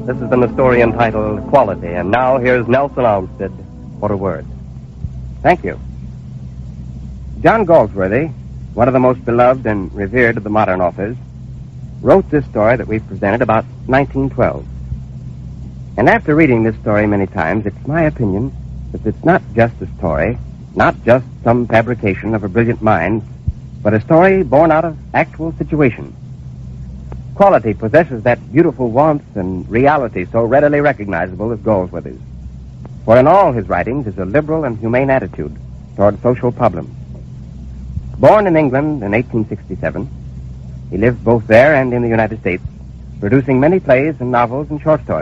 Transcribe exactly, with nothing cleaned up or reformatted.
This has been the story entitled Quality, and now here's Nelson Olmsted for a word. Thank you. John Galsworthy, one of the most beloved and revered of the modern authors, wrote this story that we've presented about nineteen twelve. And after reading this story many times, it's my opinion that it's not just a story, not just some fabrication of a brilliant mind, but a story born out of actual situation. Quality possesses that beautiful warmth and reality so readily recognizable as Galsworthy's. For in all his writings is a liberal and humane attitude toward social problems. Born in England in eighteen sixty-seven, he lived both there and in the United States, producing many plays and novels and short stories.